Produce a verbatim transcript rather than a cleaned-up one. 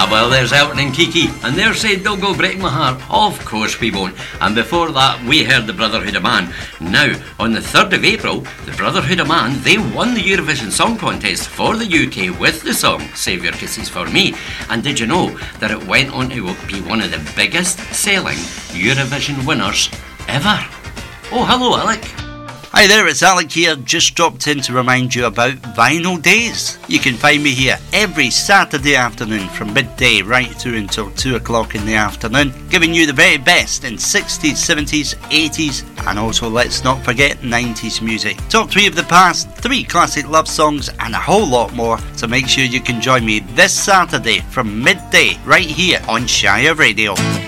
Ah, well, there's Elton and Kiki, and they're saying Don't Go Breaking My Heart. Of course we won't. And before that, we heard the Brotherhood of Man. Now, on the third of April, the Brotherhood of Man, they won the Eurovision Song Contest for the U K with the song Save Your Kisses for Me. And did you know that it went on to be one of the biggest selling Eurovision winners ever? Oh, hello, Alec. Hi there, it's Alec here, just dropped in to remind you about Vinyl Days. You can find me here every Saturday afternoon from midday right through until two o'clock in the afternoon, giving you the very best in sixties, seventies, eighties, and also, let's not forget, nineties music. Top three of the past, three classic love songs, and a whole lot more, so make sure you can join me this Saturday from midday right here on Shire Radio.